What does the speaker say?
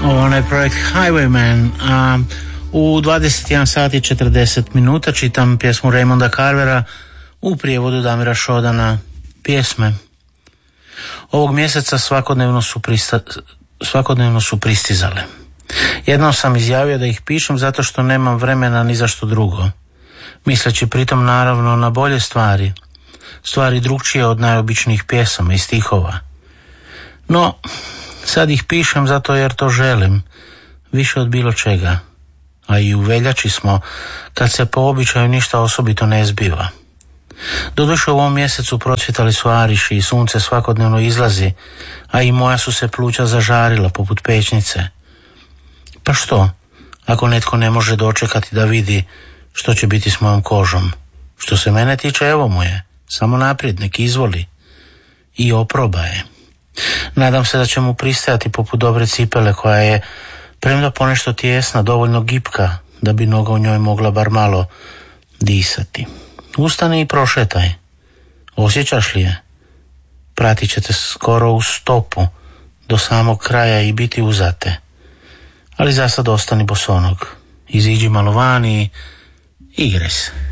onaj projekt Highwayman. U 21 sati 40 minuta čitam pjesmu Raymonda Carvera u prijevodu Damira Šodana. Pjesme ovog mjeseca svakodnevno su pristizale. Jednom sam izjavio da ih pišem zato što nemam vremena ni za što drugo, misleći pritom naravno na bolje stvari drukčije od najobičnijih pjesama i stihova. No, sad ih pišem zato jer to želim, više od bilo čega. A i u veljači smo, kad se po običaju ništa osobito ne zbiva. Doduše u ovom mjesecu procvjetali su ariši i sunce svakodnevno izlazi, a i moja su se pluća zažarila poput pećnice. Pa što, ako netko ne može dočekati da vidi što će biti s mojom kožom? Što se mene tiče, evo mu je, samo naprijed, nek izvoli i oproba je. Nadam se da će mu pristajati poput dobre cipele koja je, premda ponešto tijesna, dovoljno gipka da bi noga u njoj mogla bar malo disati. Ustani i prošetaj. Osjećaš li je? Pratit će te skoro u stopu do samog kraja i biti uzate. Ali za sad ostani bosonog. Iziđi malo van i igraj se.